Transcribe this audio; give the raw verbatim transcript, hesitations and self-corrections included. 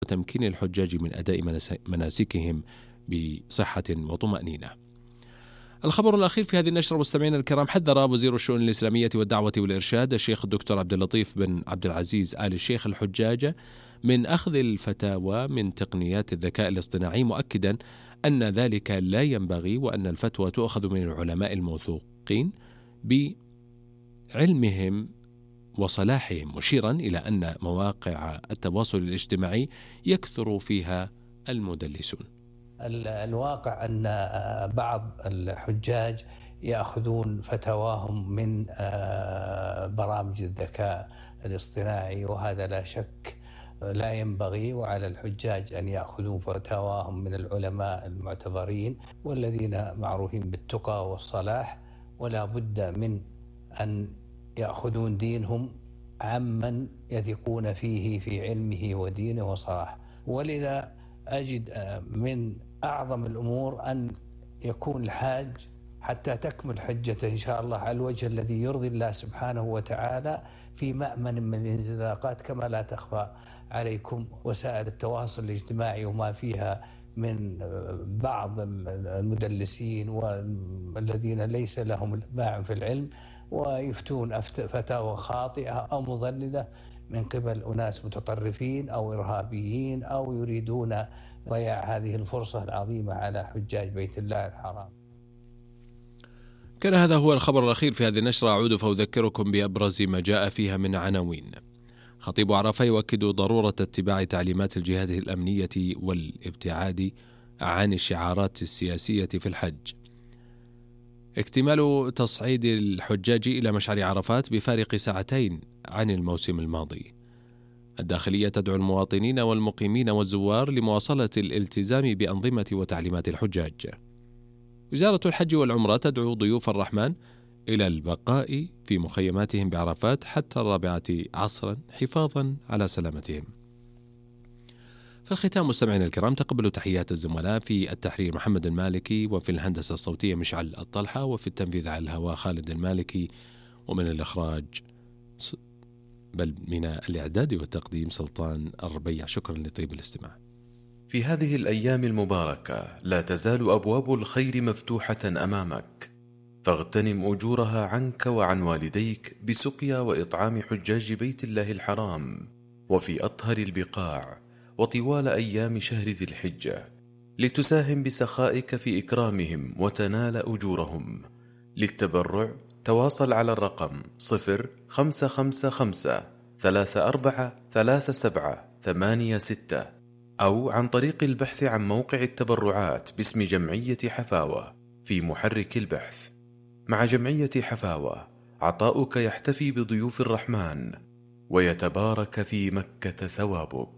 وتمكين الحجاج من أداء مناسكهم بصحة وطمأنينة. الخبر الأخير في هذه النشرة مستمعينا الكرام، حذر وزير الشؤون الإسلامية والدعوة والإرشاد الشيخ الدكتور عبد اللطيف بن عبد العزيز آل الشيخ الحجاج من أخذ الفتاوى من تقنيات الذكاء الاصطناعي، مؤكدا أن ذلك لا ينبغي، وأن الفتوى تؤخذ من العلماء الموثوقين بعلمهم وصلاحهم، مشيرا إلى أن مواقع التواصل الاجتماعي يكثر فيها المدلسون. الواقع أن بعض الحجاج يأخذون فتواهم من برامج الذكاء الاصطناعي، وهذا لا شك لا ينبغي، وعلى الحجاج أن يأخذون فتواهم من العلماء المعتبرين والذين معروفين بالتقى والصلاح، ولا بد من أن يأخذون دينهم عمن يثقون فيه في علمه ودينه وصلاح. ولذا أجد من أعظم الأمور أن يكون الحاج حتى تكمل حجته إن شاء الله على الوجه الذي يرضي الله سبحانه وتعالى في مأمن من الانزلاقات، كما لا تخفى عليكم وسائل التواصل الاجتماعي وما فيها من بعض المدلسين والذين ليس لهم باع في العلم، ويفتون فتاوى خاطئة أو مضللة من قبل أناس متطرفين أو إرهابيين أو يريدون ضياع هذه الفرصة العظيمة على حجاج بيت الله الحرام. كان هذا هو الخبر الأخير في هذه النشرة. أعود فأذكركم بأبرز ما جاء فيها من عناوين. خطيب عرفة يؤكد ضرورة اتباع تعليمات الجهات الأمنية والابتعاد عن الشعارات السياسية في الحج. اكتمال تصعيد الحجاج إلى مشعر عرفات بفارق ساعتين عن الموسم الماضي. الداخلية تدعو المواطنين والمقيمين والزوار لمواصلة الالتزام بأنظمة وتعليمات الحجاج. وزارة الحج والعمرة تدعو ضيوف الرحمن إلى البقاء في مخيماتهم بعرفات حتى الرابعة عصرا حفاظا على سلامتهم. في الختام مستمعينا الكرام، تقبلوا تحيات الزملاء في التحرير محمد المالكي، وفي الهندسة الصوتية مشعل الطلحة، وفي التنفيذ على الهواء خالد المالكي، ومن الإخراج بل من الإعداد والتقديم سلطان الربيع. شكرا لطيب الاستماع. في هذه الأيام المباركة لا تزال أبواب الخير مفتوحة أمامك، فاغتنم أجورها عنك وعن والديك بسقيا وإطعام حجاج بيت الله الحرام وفي أطهر البقاع وطوال أيام شهر ذي الحجة، لتساهم بسخائك في إكرامهم وتنال أجورهم. للتبرع تواصل على الرقم صفر خمسة خمسة خمسة ثلاثة أربعة ثلاثة سبعة ثمانية ستة، أو عن طريق البحث عن موقع التبرعات باسم جمعية حفاوة في محرك البحث. مع جمعية حفاوة عطاؤك يحتفي بضيوف الرحمن ويتبارك في مكة ثوابك.